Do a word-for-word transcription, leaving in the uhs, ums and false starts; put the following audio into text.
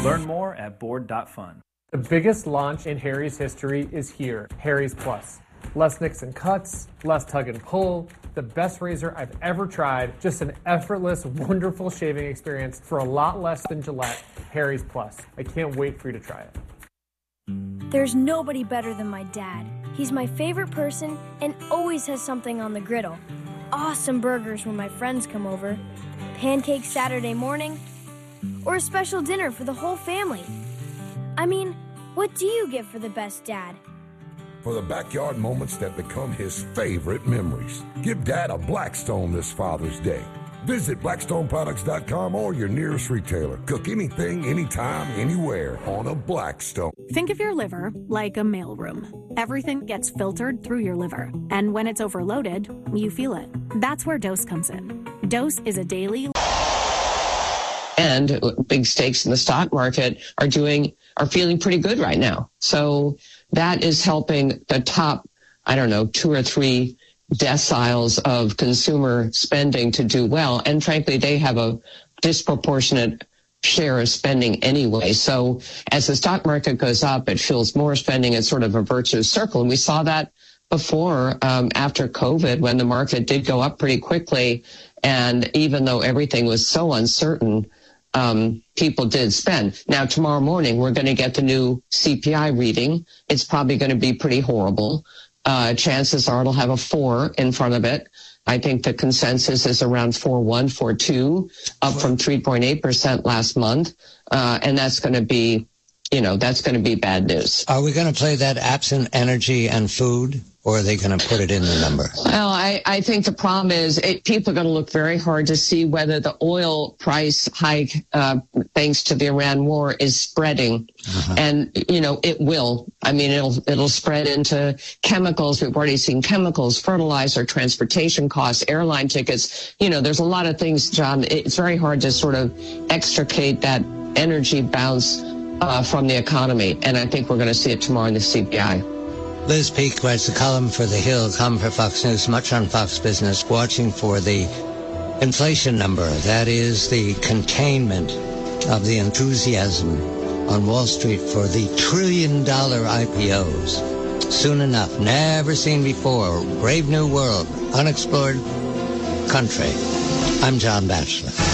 Learn more at board dot fun. The biggest launch in Harry's history is here, Harry's Plus. Less nicks and cuts, less tug and pull, the best razor I've ever tried, just an effortless, wonderful shaving experience for a lot less than Gillette. Harry's Plus. I can't wait for you to try it. There's nobody better than my dad. He's my favorite person and always has something on the griddle. Awesome burgers when my friends come over, pancakes Saturday morning, or a special dinner for the whole family. I mean, what do you get for the best dad? For the backyard moments that become his favorite memories. Give Dad a Blackstone this Father's Day. Visit blackstone products dot com or your nearest retailer. Cook anything, anytime, anywhere on a Blackstone. Think of your liver like a mailroom. Everything gets filtered through your liver. And when it's overloaded, you feel it. That's where Dose comes in. Dose is a daily... And big stakes in the stock market are doing, are feeling pretty good right now. So that is helping the top, I don't know, two or three deciles of consumer spending to do well. And frankly, they have a disproportionate share of spending anyway. So as the stock market goes up, it fuels more spending. It's sort of a virtuous circle. And we saw that before, um, after COVID, when the market did go up pretty quickly. And even though everything was so uncertain, um, people did spend. Now, tomorrow morning, we're going to get the new C P I reading. It's probably going to be pretty horrible. Uh, chances are it'll have a four in front of it. I think the consensus is around four point one, four point two, up from three point eight percent last month. Uh, and that's going to be, you know, that's going to be bad news. Are we going to play that absent energy and food, or are they going to put it in the number? Well, I, I think the problem is it, people are going to look very hard to see whether the oil price hike, uh, thanks to the Iran war, is spreading. Uh-huh. And, you know, it will. I mean, it'll, it'll spread into chemicals. We've already seen chemicals, fertilizer, transportation costs, airline tickets. You know, there's a lot of things, John. It's very hard to sort of extricate that energy bounce uh, from the economy. And I think we're going to see it tomorrow in the C P I. Liz Peek writes a column for The Hill, column for Fox News, much on Fox Business, watching for the inflation number. That is the containment of the enthusiasm on Wall Street for the trillion-dollar I P Os. Soon enough, never seen before, brave new world, unexplored country. I'm John Batchelor.